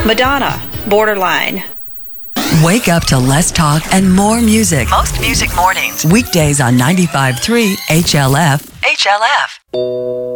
Madonna, Borderline. Wake up to less talk and more music. Most music mornings. Weekdays on 95.3 HLF.